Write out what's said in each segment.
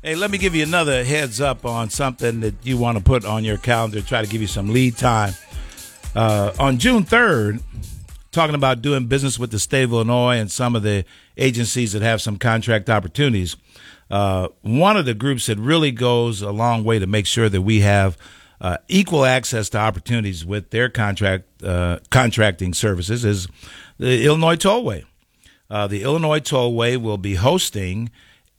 Hey, let me give you another heads up on something that you want to put on your calendar, try to give you some lead time. On June 3rd, talking about doing business with the state of Illinois and some of the agencies that have some contract opportunities. One of the groups that really goes a long way to make sure that we have equal access to opportunities with their contracting services is the Illinois Tollway. The Illinois Tollway will be hosting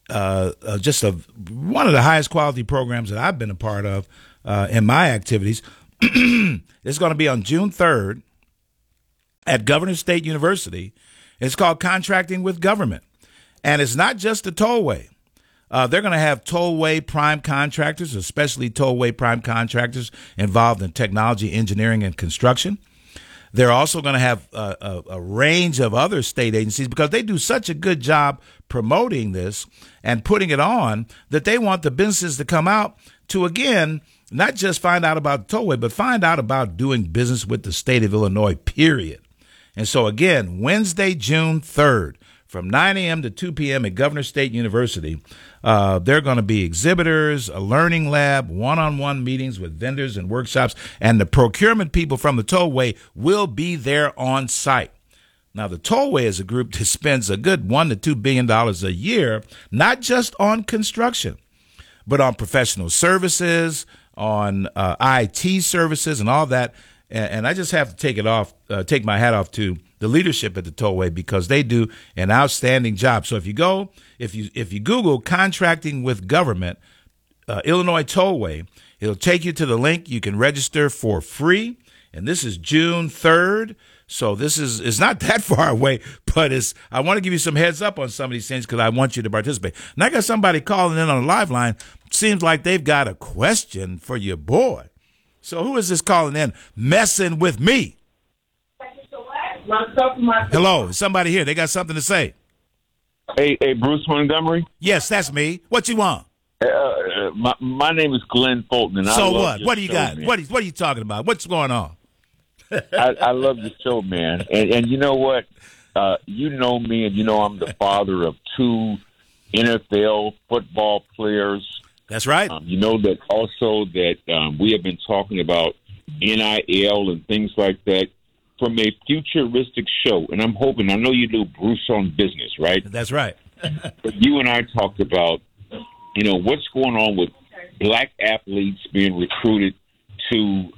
one of the highest quality programs that I've been a part of in my activities. It's going to be on June 3rd at Governor State University. It's called Contracting with Government. And it's not just the tollway. They're going to have tollway prime contractors, especially tollway prime contractors involved in technology, engineering, and construction. They're also going to have a range of other state agencies because they do such a good job promoting this and putting it on that they want the businesses to come out to, again, not just find out about the tollway, but find out about doing business with the state of Illinois, period. And so, again, Wednesday, June 3rd, from 9 a.m. to 2 p.m. at Governor State University, there are going to be exhibitors, a learning lab, one-on-one meetings with vendors and workshops, and the procurement people from the tollway will be there on site. Now, the tollway is a group that spends a good $1 to $2 billion a year, not just on construction, but on professional services, on IT services, and all that. And I just have to take my hat off to the leadership at the tollway because they do an outstanding job. So if you Google contracting with government, Illinois Tollway, it'll take you to the link. You can register for free. And this is June 3rd. So it's not that far away, but I want to give you some heads up on some of these things because I want you to participate. And I got somebody calling in on the live line. Seems like they've got a question for your boy. So who is this calling in messing with me? Hello, is somebody here? They got something to say. Hey, Bruce Montgomery? Yes, that's me. What you want? My name is Glenn Fulton. And so I love what? Your What do you show, got? man. What are you talking about? What's going on? I love your show, man. And you know what? You know me, and you know I'm the father of 2 NFL football players. That's right. You know that also that we have been talking about NIL and things like that from a futuristic show. And I'm hoping, I know you do Bruce on Business, right? That's right. But you and I talked about, what's going on with black athletes being recruited to,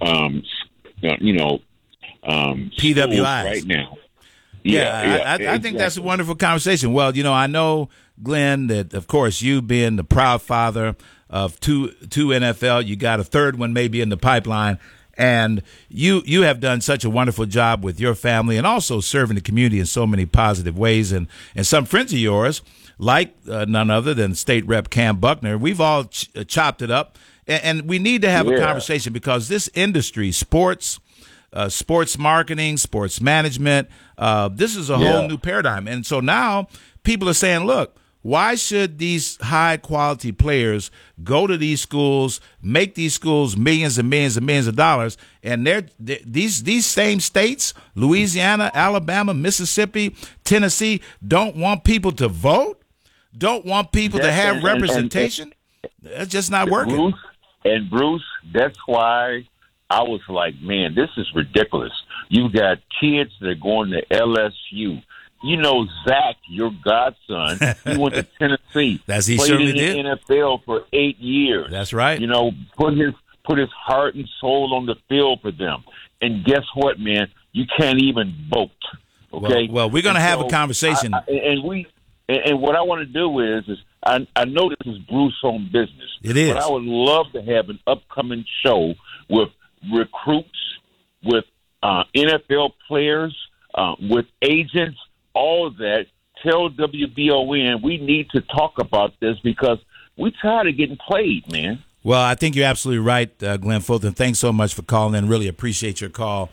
PWIs right now. Yeah, I think that's a wonderful conversation. Well, I know, Glenn, that, of course, you being the proud father of two NFL, you got a third one maybe in the pipeline, and you have done such a wonderful job with your family and also serving the community in so many positive ways. And some friends of yours, like none other than State Rep Cam Buckner, we've all chopped it up, and we need to have a conversation because this industry, sports marketing, sports management, this is a whole new paradigm. And so now people are saying, look, why should these high-quality players go to these schools, make these schools millions and millions and millions of dollars, and these same states, Louisiana, Alabama, Mississippi, Tennessee, don't want people to vote, don't want people to have representation? That's just not working. Bruce, that's why I was like, man, this is ridiculous. You've got kids that are going to LSU. Zach, your godson, he went to Tennessee. He played certainly in did. the NFL for 8 years. That's right. Put his heart and soul on the field for them. And guess what, man? You can't even vote. Okay. Well, we're going to have a conversation. And what I want to do is I know this is Bruce on Business. It is. But I would love to have an upcoming show with recruits, with NFL players, with agents, all of that. Tell WBON we need to talk about this because we're tired of getting played, man. Well, I think you're absolutely right, Glenn Fulton. Thanks so much for calling in. Really appreciate your call.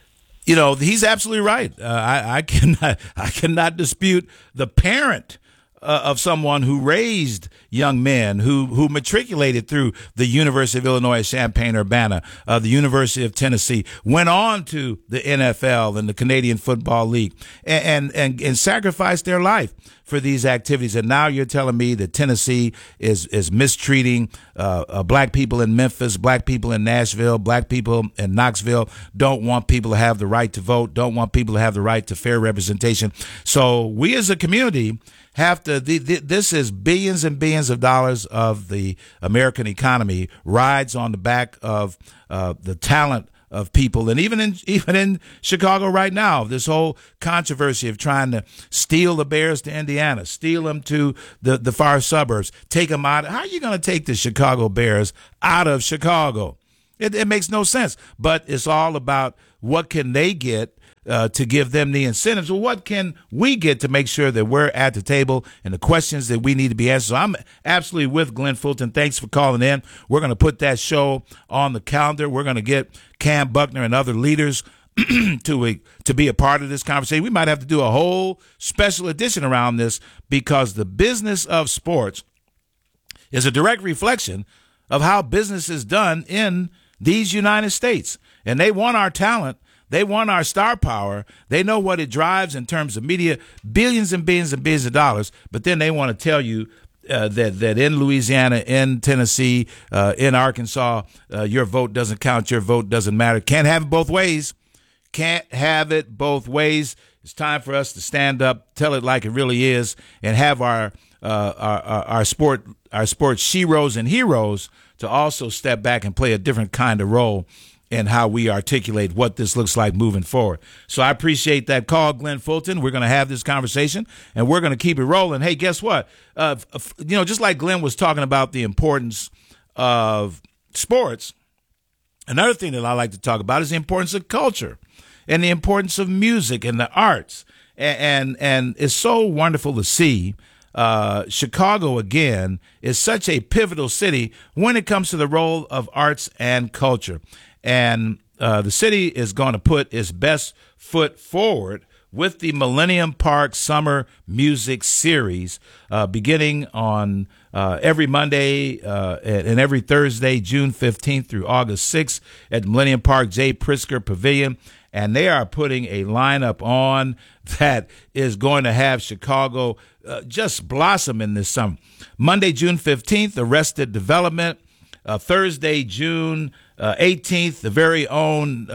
He's absolutely right. I cannot dispute the parent of someone who raised young men, who matriculated through the University of Illinois at Champaign-Urbana, the University of Tennessee, went on to the NFL and the Canadian Football League, and sacrificed their life for these activities. And now you're telling me that Tennessee is mistreating black people in Memphis, black people in Nashville, black people in Knoxville, don't want people to have the right to vote, don't want people to have the right to fair representation. So we as a community have to, this is billions and billions of dollars of the American economy rides on the back of the talent of people. And even in Chicago right now, this whole controversy of trying to steal the Bears to Indiana, steal them to the far suburbs, take them out. How are you going to take the Chicago Bears out of Chicago? It makes no sense. But it's all about what can they get to give them the incentives. Well, what can we get to make sure that we're at the table and the questions that we need to be answered? So I'm absolutely with Glenn Fulton. Thanks for calling in. We're going to put that show on the calendar. We're going to get Cam Buckner and other leaders to be a part of this conversation. We might have to do a whole special edition around this, because the business of sports is a direct reflection of how business is done in these United States. And they want our talent. They want our star power. They know what it drives in terms of media, billions and billions and billions of dollars. But then they want to tell you that in Louisiana, in Tennessee, in Arkansas, your vote doesn't count, your vote doesn't matter. Can't have it both ways. Can't have it both ways. It's time for us to stand up, tell it like it really is, and have our sports sheroes and heroes to also step back and play a different kind of role and how we articulate what this looks like moving forward. So I appreciate that call, Glenn Fulton. We're going to have this conversation, and we're going to keep it rolling. Hey, guess what? Just like Glenn was talking about the importance of sports, another thing that I like to talk about is the importance of culture and the importance of music and the arts. And it's so wonderful to see Chicago, again, is such a pivotal city when it comes to the role of arts and culture. And the city is going to put its best foot forward with the Millennium Park Summer Music Series, beginning on every Monday and every Thursday, June 15th through August 6th at Millennium Park J. Pritzker Pavilion. And they are putting a lineup on that is going to have Chicago just blossom in this summer. Monday, June 15th, Arrested Development. Thursday, June 18th, the very own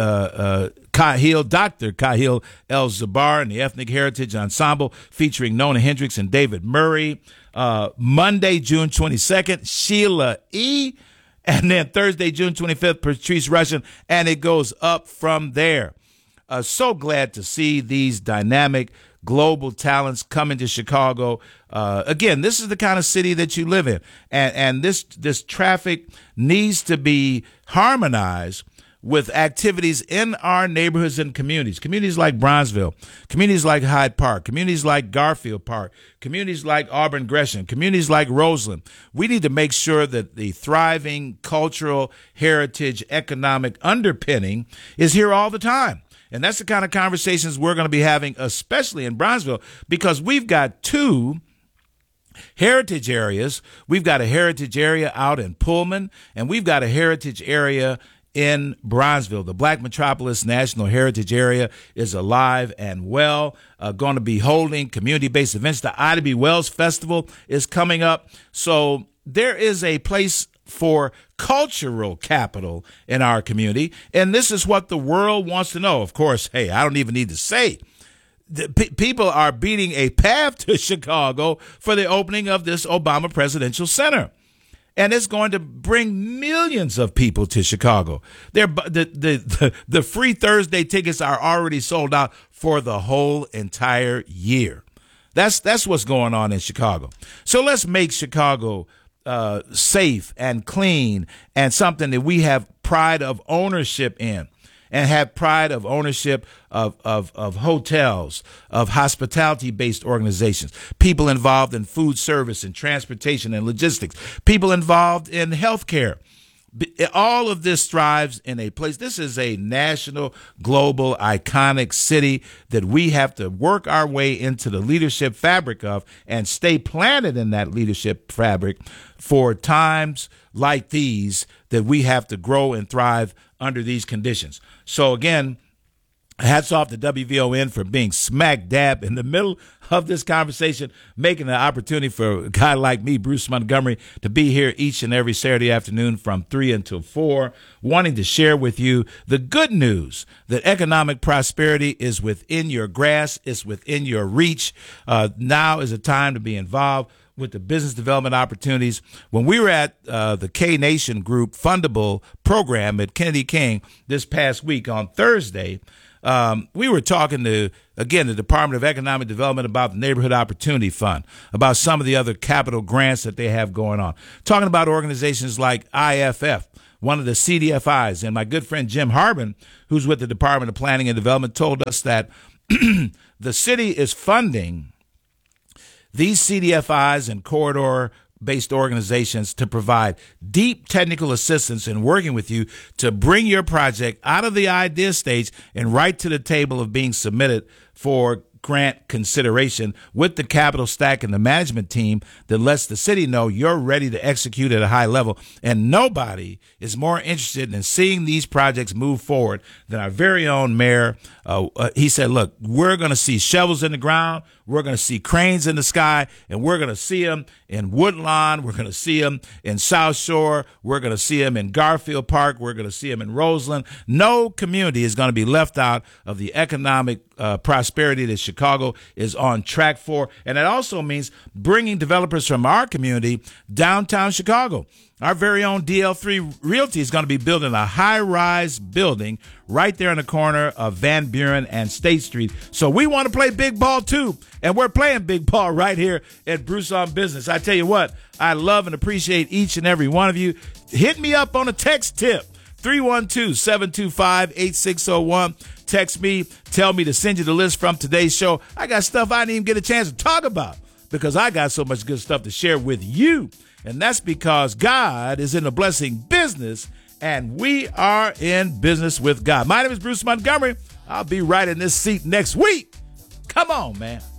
Kahil, Dr. Kahil El-Zabar and the Ethnic Heritage Ensemble featuring Nona Hendrix and David Murray. Monday, June 22nd, Sheila E. And then Thursday, June 25th, Patrice Rushen, and it goes up from there. So glad to see these dynamic global talents coming to Chicago. Again, this is the kind of city that you live in. And this traffic needs to be harmonized with activities in our neighborhoods and communities. Communities like Bronzeville, communities like Hyde Park, communities like Garfield Park, communities like Auburn Gresham, communities like Roseland. We need to make sure that the thriving cultural, heritage, economic underpinning is here all the time. And that's the kind of conversations we're going to be having, especially in Bronzeville, because we've got two heritage areas. We've got a heritage area out in Pullman, and we've got a heritage area in Bronzeville. The Black Metropolis National Heritage Area is alive and well, going to be holding community-based events. The Ida B. Wells Festival is coming up. So there is a place for cultural capital in our community, and this is what the world wants to know. Of course, hey, I don't even need to say people are beating a path to Chicago for the opening of this Obama Presidential Center. And it's going to bring millions of people to Chicago. The free Thursday tickets are already sold out for the whole entire year. That's what's going on in Chicago. So let's make Chicago safe and clean and something that we have pride of ownership in, and have pride of ownership of hotels, of hospitality-based organizations, people involved in food service and transportation and logistics, people involved in healthcare, All of this thrives in a place. This is a national, global, iconic city that we have to work our way into the leadership fabric of and stay planted in that leadership fabric for times like these that we have to grow and thrive under these conditions. So again, hats off to WVON for being smack dab in the middle of this conversation, making an opportunity for a guy like me, Bruce Montgomery, to be here each and every Saturday afternoon from 3 until 4, wanting to share with you the good news that economic prosperity is within your grasp, is within your reach. Now is a time to be involved with the business development opportunities. When we were at the K-Nation Group Fundable program at Kennedy King this past week on Thursday, we were talking to, again, the Department of Economic Development about the Neighborhood Opportunity Fund, about some of the other capital grants that they have going on, talking about organizations like IFF, one of the CDFIs. And my good friend Jim Harbin, who's with the Department of Planning and Development, told us that the city is funding these CDFIs and corridor-based organizations to provide deep technical assistance in working with you to bring your project out of the idea stage and right to the table of being submitted for grant consideration with the capital stack and the management team that lets the city know you're ready to execute at a high level. And nobody is more interested in seeing these projects move forward than our very own mayor. He said, look, we're going to see shovels in the ground. We're going to see cranes in the sky, and we're going to see them in Woodlawn. We're going to see them in South Shore. We're going to see them in Garfield Park. We're going to see them in Roseland. No community is going to be left out of the economic prosperity that Chicago is on track for. And that also means bringing developers from our community downtown Chicago. Our very own DL3 Realty is going to be building a high-rise building right there in the corner of Van Buren and State Street. So we want to play big ball, too, and we're playing big ball right here at Bruce on Business. I tell you what, I love and appreciate each and every one of you. Hit me up on a text tip, 312-725-8601. Text me, tell me to send you the list from today's show. I got stuff I didn't even get a chance to talk about because I got so much good stuff to share with you. And that's because God is in the blessing business, and we are in business with God. My name is Bruce Montgomery. I'll be right in this seat next week. Come on, man.